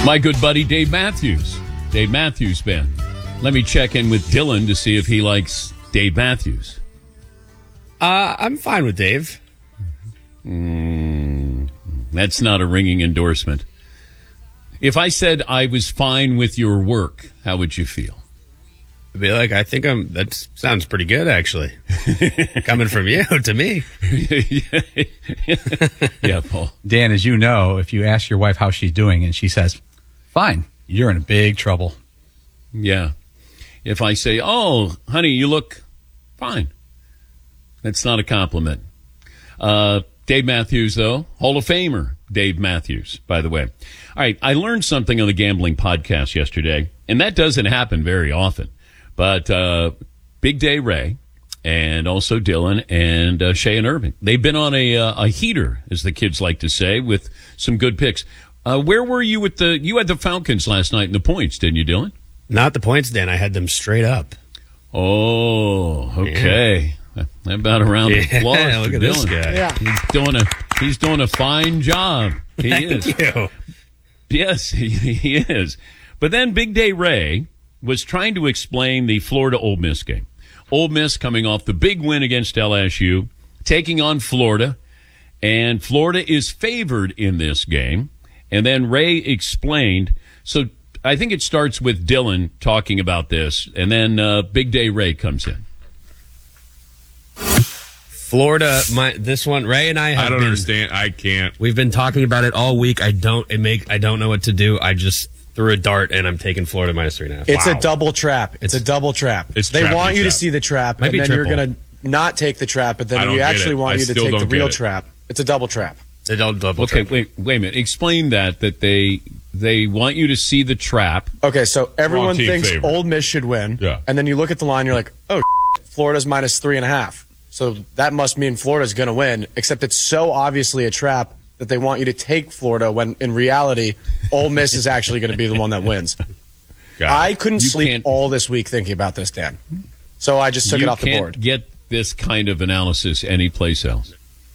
My good buddy Dave Matthews. Dave Matthews Band. Let me check in with Dylan to see if he likes Dave Matthews. I'm fine with Dave. That's not a ringing endorsement. If I said I was fine with your work, how would you feel? I'd be like, that sounds pretty good, actually. Coming from you to me. Yeah, Paul. Dan, as you know, if you ask your wife how she's doing and she says, fine, you're in big trouble. Yeah. If I say, oh, honey, you look fine. That's not a compliment. Dave Matthews, though, Hall of Famer Dave Matthews, by the way. All right, I learned something on the gambling podcast yesterday, and that doesn't happen very often. But Big Day Ray and also Dylan and Shay and Irving, they've been on a heater, as the kids like to say, with some good picks. Where were you with you had the Falcons last night in the points, didn't you, Dylan? Not the points, Dan. I had them straight up. Oh, okay. Yeah. About a round of applause. Look at Dylan. this guy. Yeah. He's doing a fine job. He is. Thank you. Yes, he is. But then Big Day Ray was trying to explain the Florida-Ole Miss game. Ole Miss coming off the big win against LSU, taking on Florida, and Florida is favored in this game. And then Ray explained, so I think it starts with Dylan talking about this, and then Big Day Ray comes in. Florida, this one, Ray and I don't understand. I can't. We've been talking about it all week. I don't know what to do. I just threw a dart and I'm taking Florida minus 3.5. It's a double trap. It's a double trap. They want you to see the trap, and then you're going to not take the trap, but then you actually want you to take the real trap. It's a double trap. It's a double trap. Okay, wait a minute. Explain that they want you to see the trap. Okay, so everyone thinks Ole Miss should win, and then you look at the line, you're like, oh, Florida's minus 3.5. So that must mean Florida's going to win, except it's so obviously a trap that they want you to take Florida when, in reality, Ole Miss is actually going to be the one that wins. I couldn't sleep all this week thinking about this, Dan. So I just took it off the board. You can't get this kind of analysis anyplace else.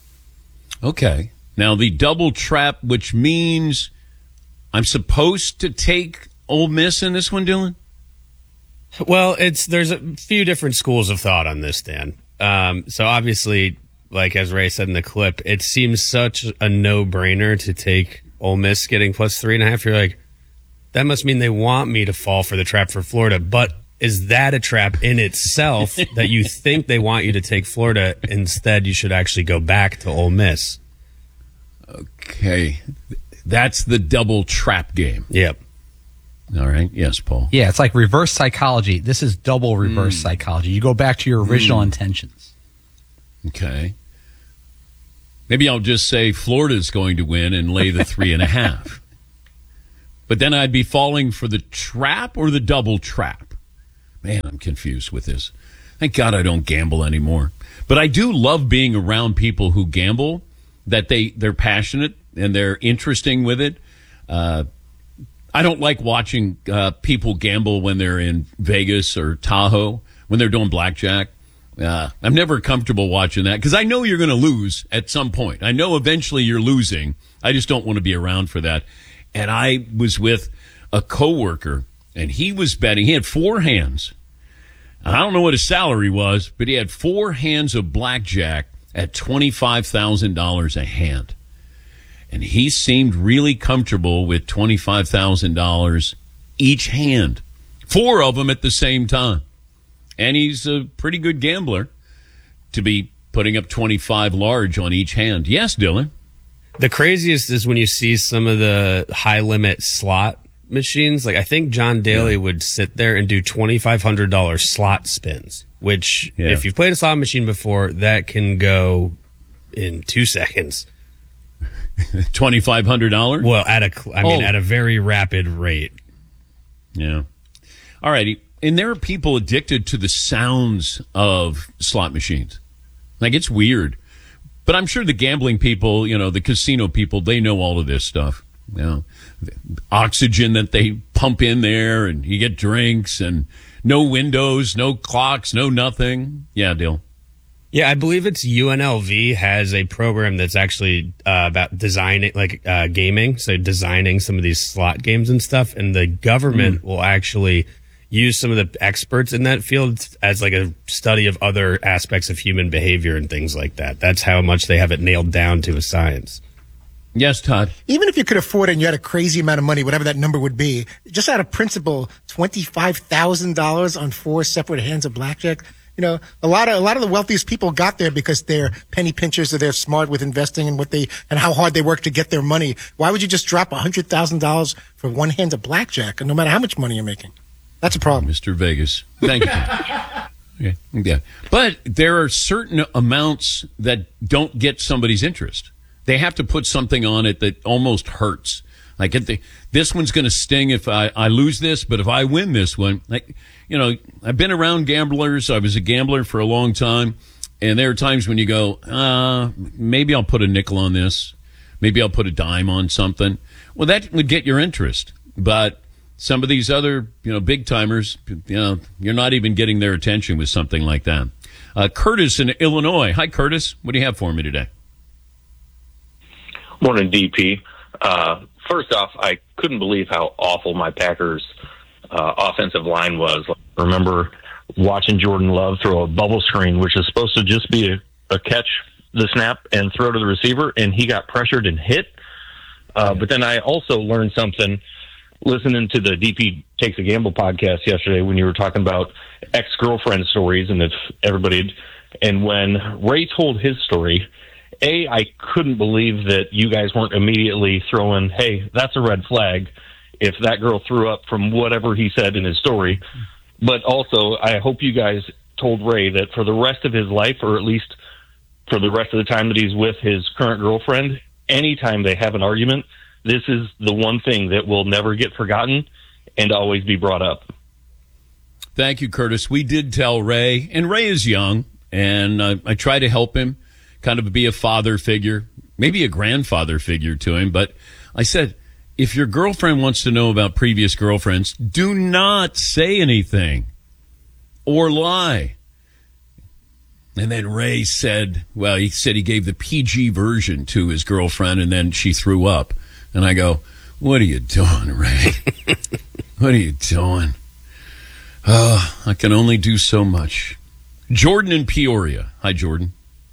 Okay. Now, the double trap, which means I'm supposed to take Ole Miss in this one, Dylan? Well, there's a few different schools of thought on this, Dan. So obviously, like as Ray said in the clip, it seems such a no-brainer to take Ole Miss getting plus 3.5. You're like, that must mean they want me to fall for the trap for Florida. But is that a trap in itself that you think they want you to take Florida? Instead, you should actually go back to Ole Miss. Okay. That's the double trap game. Yep. All right. Yes, Paul. Yeah, it's like reverse psychology. This is double reverse psychology. You go back to your original intentions. Okay. Maybe I'll just say Florida's going to win and lay the 3.5. But then I'd be falling for the trap or the double trap. Man, I'm confused with this. Thank God I don't gamble anymore. But I do love being around people who gamble, that they're passionate and they're interesting with it. I don't like watching people gamble when they're in Vegas or Tahoe, when they're doing blackjack. I'm never comfortable watching that because I know you're going to lose at some point. I know eventually you're losing. I just don't want to be around for that. And I was with a coworker, and he was betting. He had 4 hands. I don't know what his salary was, but he had 4 hands of blackjack at $25,000 a hand. And he seemed really comfortable with $25,000 each hand. 4 of them at the same time. And he's a pretty good gambler to be putting up 25 large on each hand. Yes, Dylan? The craziest is when you see some of the high-limit slot machines. Like, I think John Daly would sit there and do $2,500 slot spins, which, if you've played a slot machine before, that can go in 2 seconds. $2,500? Well, at a very rapid rate. Yeah. All righty. And there are people addicted to the sounds of slot machines. Like, it's weird. But I'm sure the gambling people, the casino people, they know all of this stuff. The oxygen that they pump in there, and you get drinks, and no windows, no clocks, no nothing. Yeah, Dill. Yeah, I believe it's UNLV has a program that's actually about designing, gaming, so designing some of these slot games and stuff. And the government will actually use some of the experts in that field as like a study of other aspects of human behavior and things like that. That's how much they have it nailed down to a science. Yes, Todd. Even if you could afford it and you had a crazy amount of money, whatever that number would be, just out of principle, $25,000 on 4 separate hands of blackjack. You know, a lot of the wealthiest people got there because they're penny pinchers, or they're smart with investing and and how hard they work to get their money. Why would you just drop $100,000 for 1 hand of blackjack, no matter how much money you're making? That's a problem. Mr. Vegas. Thank you. Okay. Yeah. But there are certain amounts that don't get somebody's interest. They have to put something on it that almost hurts. Like this one's going to sting if I lose this, but if I win this one, I've been around gamblers. I was a gambler for a long time, and there are times when you go, maybe I'll put a nickel on this. Maybe I'll put a dime on something. Well, that would get your interest, but some of these other, big timers, you're not even getting their attention with something like that. Curtis in Illinois. Hi, Curtis. What do you have for me today? Morning, DP. First off, I couldn't believe how awful my Packers offensive line was. I remember watching Jordan Love throw a bubble screen, which is supposed to just be a catch the snap and throw to the receiver, and he got pressured and hit. But then I also learned something listening to the DP Takes a Gamble podcast yesterday when you were talking about ex-girlfriend stories, and and when Ray told his story, I couldn't believe that you guys weren't immediately throwing, hey, that's a red flag if that girl threw up from whatever he said in his story. But also, I hope you guys told Ray that for the rest of his life, or at least for the rest of the time that he's with his current girlfriend, anytime they have an argument, this is the one thing that will never get forgotten and always be brought up. Thank you, Curtis. We did tell Ray, and Ray is young, and I try to help him kind of be a father figure, maybe a grandfather figure to him. But I said, if your girlfriend wants to know about previous girlfriends, do not say anything or lie. And then Ray said, he gave the PG version to his girlfriend, and then she threw up. And I go, what are you doing, Ray? What are you doing? Oh, I can only do so much. Jordan in Peoria. Hi, Jordan.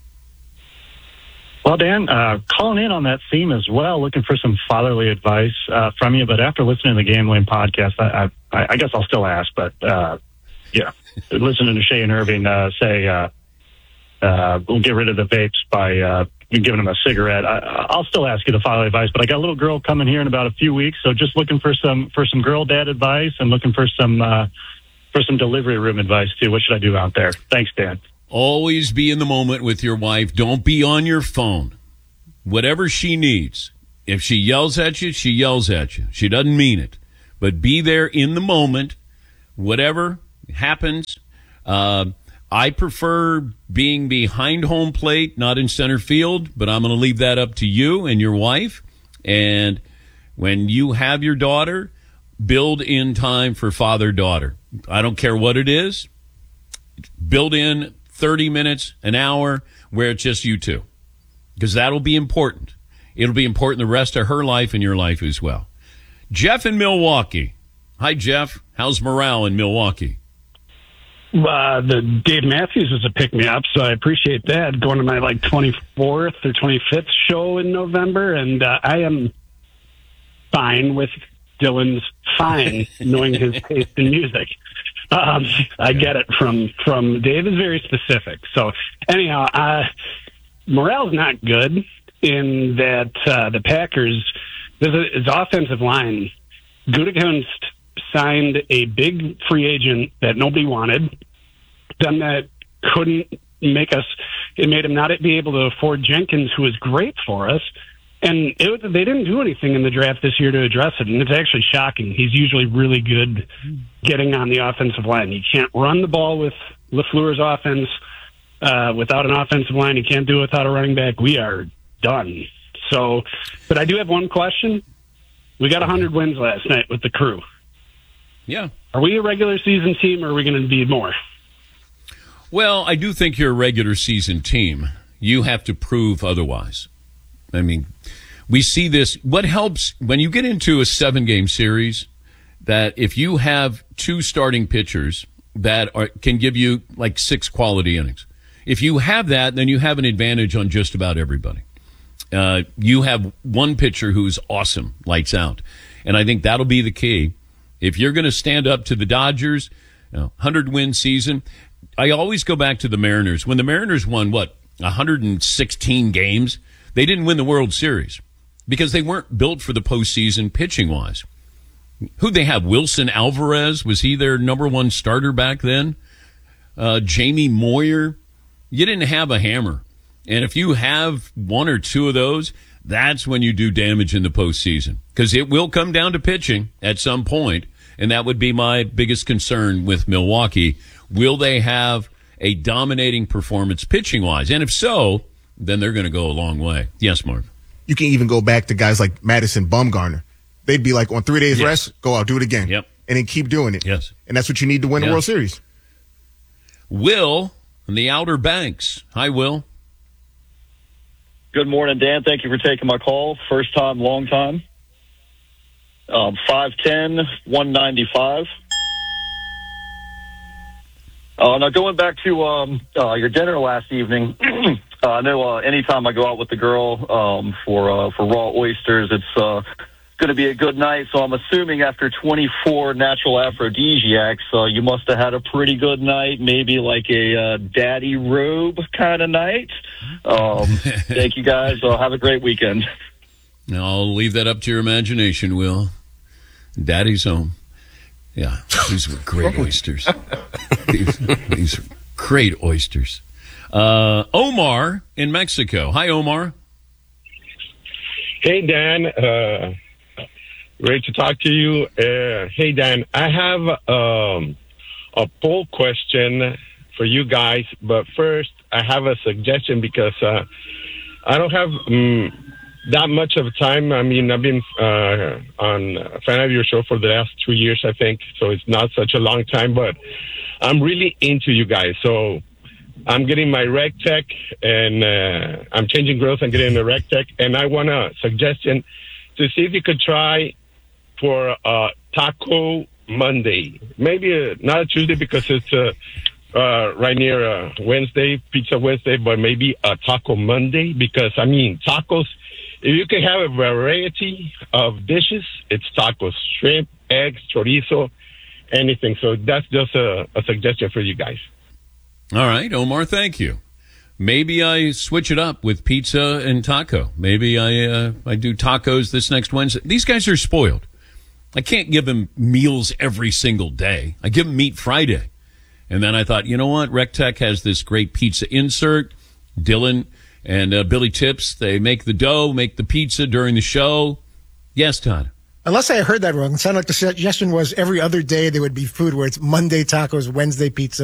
Well, Dan, calling in on that theme as well, looking for some fatherly advice from you. But after listening to the Gambling podcast, I guess I'll still ask. But, listening to Shay and Irving say we'll get rid of the vapes by giving them a cigarette, I'll still ask you the fatherly advice. But I got a little girl coming here in about a few weeks, so just looking for some girl dad advice and looking for some delivery room advice, too. What should I do out there? Thanks, Dan. Always be in the moment with your wife. Don't be on your phone. Whatever she needs. If she yells at you, she yells at you. She doesn't mean it. But be there in the moment. Whatever happens. I prefer being behind home plate, not in center field, but I'm going to leave that up to you and your wife. And when you have your daughter, build in time for father-daughter. I don't care what it is. Build in 30 minutes, an hour, where it's just you two. Because that'll be important. It'll be important the rest of her life and your life as well. Jeff in Milwaukee. Hi, Jeff. How's morale in Milwaukee? The Dave Matthews is a pick-me-up, so I appreciate that. Going to my 24th or 25th show in November, and I am fine with Dylan's fine, knowing his taste in music. I get it from Dave is very specific. So anyhow, morale's not good in that the Packers, his offensive line, Gutekunst signed a big free agent that nobody wanted, then that couldn't make us, it made him not be able to afford Jenkins, who was great for us. And they didn't do anything in the draft this year to address it, and it's actually shocking. He's usually really good getting on the offensive line. You can't run the ball with LaFleur's offense without an offensive line. You can't do it without a running back. We are done. So, but I do have one question. We got 100 wins last night with the crew. Yeah. Are we a regular season team, or are we going to be more? Well, I do think you're a regular season team. You have to prove otherwise. I mean, we see this. What helps when you get into a 7-game series, that if you have 2 starting pitchers that can give you like 6 quality innings, if you have that, then you have an advantage on just about everybody. You have one pitcher who's awesome, lights out. And I think that'll be the key. If you're going to stand up to the Dodgers, 100-win season, I always go back to the Mariners. When the Mariners won, 116 games, they didn't win the World Series because they weren't built for the postseason pitching-wise. Who'd they have? Wilson Alvarez? Was he their number 1 starter back then? Jamie Moyer? You didn't have a hammer. And if you have 1 or 2 of those, that's when you do damage in the postseason. Because it will come down to pitching at some point, and that would be my biggest concern with Milwaukee. Will they have a dominating performance pitching-wise? And if so, then they're going to go a long way. Yes, Marv? You can even go back to guys like Madison Bumgarner. They'd be like, on 3 days rest, go out, do it again. Yep. And then keep doing it. Yes. And that's what you need to win the World Series. Will in the Outer Banks. Hi, Will. Good morning, Dan. Thank you for taking my call. First time, long time. 5'10", 195. Now, going back to your dinner last evening, I know anytime I go out with the girl for raw oysters, it's going to be a good night. So I'm assuming after 24 natural aphrodisiacs, you must have had a pretty good night, maybe like a daddy robe kind of night. Thank you, guys. Have a great weekend. Now, I'll leave that up to your imagination, Will. Daddy's home. Yeah, these were great oysters. These are great oysters. Omar in Mexico. Hi, Omar. Hey, Dan. Great to talk to you. Hey, Dan, I have a poll question for you guys. But first, I have a suggestion because I don't have that much of time. I mean, I've been on a fan of your show for the last 2 years, I think. So it's not such a long time, but I'm really into you guys. So I'm getting my Rec Tech, and I'm changing grills and getting the Rec Tech. And I want a suggestion to see if you could try for Taco Monday. Maybe not a Tuesday because it's right near Wednesday, Pizza Wednesday, but maybe a Taco Monday because, I mean, tacos, if you can have a variety of dishes, it's tacos, shrimp, eggs, chorizo, anything. So that's just a suggestion for you guys. All right, Omar, thank you. Maybe I switch it up with pizza and taco. Maybe I do tacos this next Wednesday. These guys are spoiled. I can't give them meals every single day. I give them meat Friday. And then I thought, you know what? RecTech has this great pizza insert. Dylan and Billy Tips, they make the dough, make the pizza during the show. Yes, Todd. Unless I heard that wrong. It sounded like the suggestion was every other day there would be food where it's Monday tacos, Wednesday pizza.